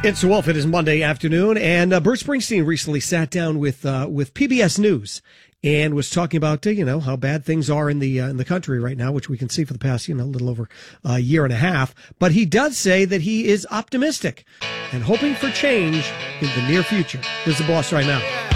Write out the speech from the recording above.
It's Wolf. It is Monday afternoon, and Bruce Springsteen recently sat down with PBS News and was talking about how bad things are in the country right now, which we can see for the past a little over a year and a half. But he does say that he is optimistic and hoping for change in the near future. Here's the boss right now.